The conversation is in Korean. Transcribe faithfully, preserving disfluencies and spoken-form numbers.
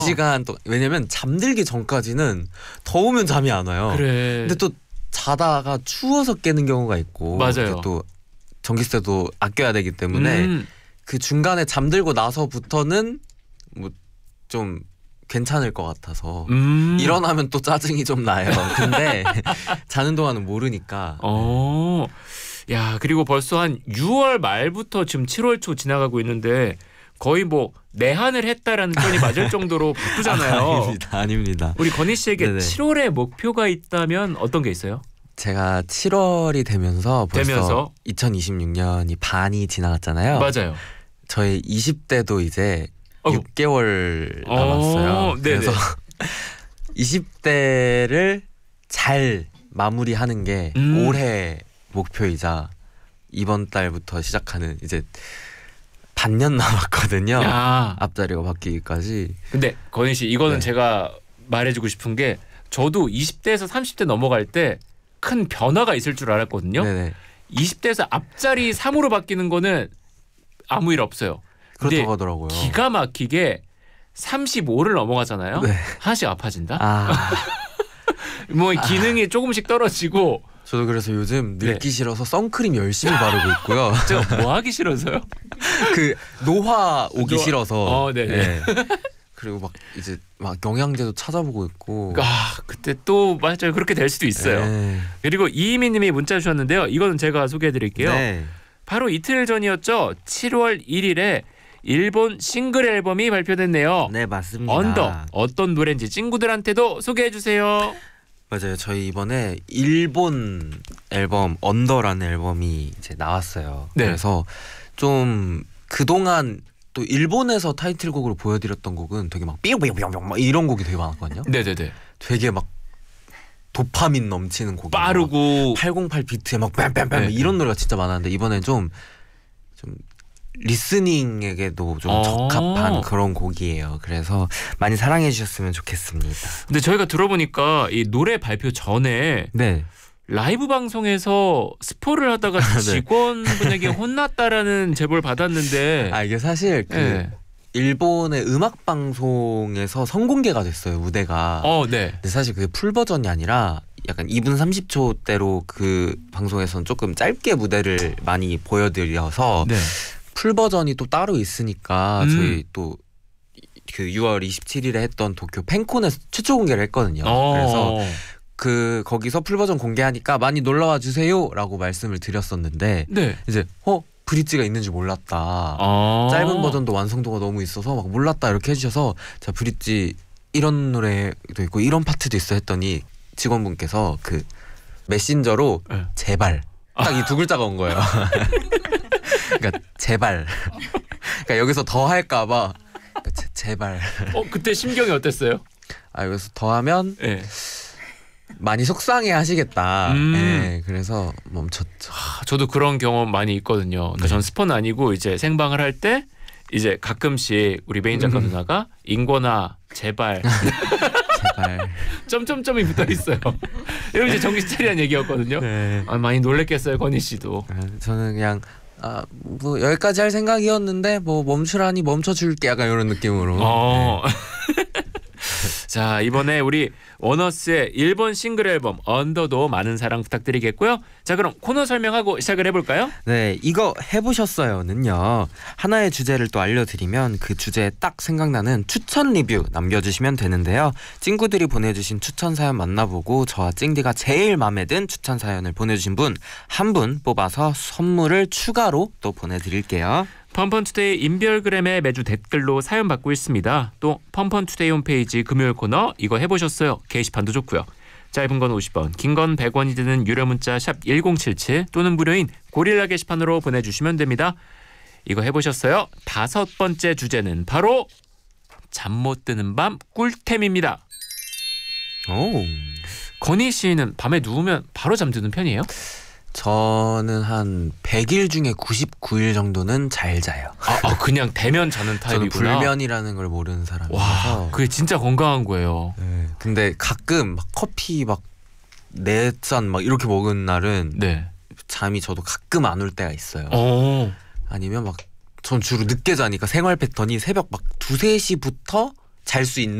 시간 또 왜냐면 잠들기 전까지는 더우면 잠이 안 와요. 그래. 근데 또 자다가 추워서 깨는 경우가 있고 맞아요. 또 전기세도 아껴야 되기 때문에 음. 그 중간에 잠들고 나서부터는 뭐 좀 괜찮을 것 같아서 음. 일어나면 또 짜증이 좀 나요. 근데 자는 동안은 모르니까. 어. 야, 그리고 벌써 한 유월 말부터 지금 칠월 초 지나가고 있는데 거의 뭐 내한을 했다라는 표현이 맞을 정도로 바쁘잖아요. 아, 아닙니다. 아닙니다. 우리 건희 씨에게 네네. 칠월에 목표가 있다면 어떤 게 있어요? 제가 칠월이 되면서 벌써 되면서? 이천이십육 년이 반이 지나갔잖아요. 맞아요. 저희 이십 대도 이제 어휴. 육 개월 어, 남았어요. 네네. 그래서 이십 대를 잘 마무리하는 게 음. 올해 목표이자 이번 달부터 시작하는 이제 반년 남았거든요. 야. 앞자리가 바뀌기까지. 근데 건희 씨 이거는 네. 제가 말해주고 싶은 게 저도 이십 대에서 삼십 대 넘어갈 때 큰 변화가 있을 줄 알았거든요. 네네. 이십 대에서 앞자리 삼으로 바뀌는 거는 아무 일 없어요. 근데 그렇다고 하더라고요. 기가 막히게 삼십오를 넘어가잖아요. 네. 하나씩 아파진다. 아, 뭐 기능이 조금씩 떨어지고 저도 그래서 요즘 늙기 네. 싫어서 선크림 열심히 바르고 있고요. 제가 뭐 하기 싫어서요? 그 노화 오기 노화- 싫어서. 어, 네네. 네. 그리고 막 이제 막 영양제도 찾아보고 있고. 아, 그때 또 맞아요. 그렇게 될 수도 있어요. 네. 그리고 이희민님이 문자 주셨는데요. 이거는 제가 소개해드릴게요. 네. 바로 이틀 전이었죠. 칠월 일일에 일본 싱글 앨범이 발표됐네요. 네, 맞습니다. 언더 어떤 노래인지 친구들한테도 소개해 주세요. 맞아요. 저희 이번에 일본 앨범 언더라는 앨범이 이제 나왔어요. 네. 그래서 좀 그동안 또 일본에서 타이틀곡으로 보여드렸던 곡은 되게 막 삐용삐용삐용 막 이런 곡이 되게 많았거든요. 네네네. 되게 막 도파민 넘치는 곡이 빠르고 팔공팔 비트에 막 뺨뺨뺨 네. 이런 노래가 진짜 많았는데 이번엔 좀 좀 리스닝에게도 좀 어. 적합한 그런 곡이에요. 그래서 많이 사랑해 주셨으면 좋겠습니다. 근데 저희가 들어보니까 이 노래 발표 전에 네. 라이브 방송에서 스포를 하다가 네. 직원분에게 혼났다라는 제보를 받았는데 아 이게 사실 그 네. 일본의 음악 방송에서 선공개가 됐어요, 무대가. 어, 네. 근데 사실 그게 풀 버전이 아니라 약간 이 분 삼십 초대로 그 방송에서는 조금 짧게 무대를 많이 보여드려서 네. 풀 버전이 또 따로 있으니까 음. 저희 또 그 유월 이십칠일에 했던 도쿄 팬콘에서 최초 공개를 했거든요. 어. 그래서 그 거기서 풀 버전 공개하니까 많이 놀러와 주세요라고 말씀을 드렸었는데 네. 이제 어 브릿지가 있는지 몰랐다. 아. 짧은 버전도 완성도가 너무 있어서 막 몰랐다 이렇게 해주셔서 자 브릿지 이런 노래도 있고 이런 파트도 있어 했더니 직원분께서 그 메신저로 네. 제발 딱 이 두 글자가 온 거예요. 그러니까 제발. 그러니까 여기서 더 할까봐 그러니까 제, 제발. 어, 그때 심경이 어땠어요? 아 여기서 더 하면 네. 많이 속상해 하시겠다. 음. 네, 그래서 멈췄죠. 아, 저도 그런 경험 많이 있거든요. 그러니까 네. 전 스포는 아니고 이제 생방을 할 때 이제 가끔씩 우리 메인 작가 음. 누나가 인권아 제발 제발. 점점점이 붙어 있어요. 이러면 이제 정신 차리란 얘기였거든요. 네. 아, 많이 놀랬겠어요, 건희 씨도. 저는 그냥 아, 뭐 여기까지 할 생각이었는데 뭐 멈추라니 멈춰줄게 약간 이런 느낌으로. 어. 자, 이번에 우리 원어스의 일본 싱글 앨범 언더도 많은 사랑 부탁드리겠고요. 자, 그럼 코너 설명하고 시작을 해볼까요? 네, 이거 해보셨어요는요. 하나의 주제를 또 알려드리면 그 주제에 딱 생각나는 추천 리뷰 남겨주시면 되는데요. 찡구들이 보내주신 추천 사연 만나보고 저와 찡디가 제일 마음에 든 추천 사연을 보내주신 분 한 분 뽑아서 선물을 추가로 또 보내드릴게요. 펀펀투데이 인별그램에 매주 댓글로 사연 받고 있습니다. 또 펀펀투데이 홈페이지 금요일 코너 이거 해보셨어요? 게시판도 좋고요. 짧은 건 오십 원, 긴 건 백 원이 드는 유료 문자 샵 일공칠칠 또는 무료인 고릴라 게시판으로 보내주시면 됩니다. 이거 해보셨어요? 다섯 번째 주제는 바로 잠 못 드는 밤 꿀템입니다. 오. 건희 씨는 밤에 누우면 바로 잠드는 편이에요? 저는 한 백 일 중에 구십구 일 정도는 잘 자요. 아, 아 그냥 대면 자는 저는 타입이구나. 불면이라는 걸 모르는 사람이라서. 와, 그게 진짜 건강한 거예요. 네. 근데 가끔 막 커피 막 네 잔 막 이렇게 먹은 날은 네. 잠이 저도 가끔 안 올 때가 있어요. 어. 아니면 막 전 주로 늦게 자니까 생활 패턴이 새벽 막 두세 시부터 잘 수 있는